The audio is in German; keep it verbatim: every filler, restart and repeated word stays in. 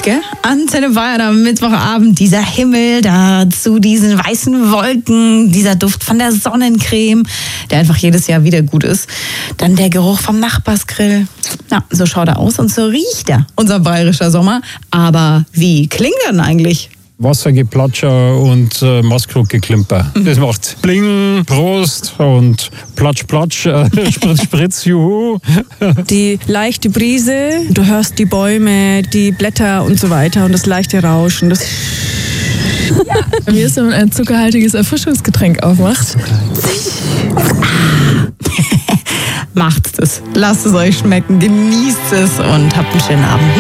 Verrückt, gell? Antenne Bayern am Mittwochabend, dieser Himmel, dazu diesen weißen Wolken, dieser Duft von der Sonnencreme, der einfach jedes Jahr wieder gut ist. Dann der Geruch vom Nachbarsgrill. Ja, so schaut er aus und so riecht er, unser bayerischer Sommer. Aber wie klingt er denn eigentlich? Wassergeplatscher und äh, Maskrugeklimper. Mhm. Das macht Bling, Prost und Platsch, Platsch, äh, Spritz, Spritz, Juhu. Die leichte Brise, du hörst die Bäume, die Blätter und so weiter und das leichte Rauschen. Das ja. Bei mir ist, wenn man ein zuckerhaltiges Erfrischungsgetränk aufmacht. Macht es. Lasst es euch schmecken, genießt es und habt einen schönen Abend.